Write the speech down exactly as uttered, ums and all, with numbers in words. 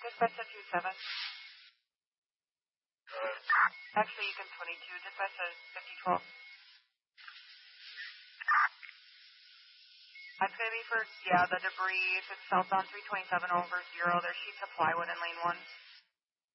Dispatch at two seven. Uh, Actually, you can twenty-two. Dispatch at fifty twelve. That's going to be for, yeah, the debris. If it's southbound three twenty-seven over zero, there's sheets of plywood in lane one.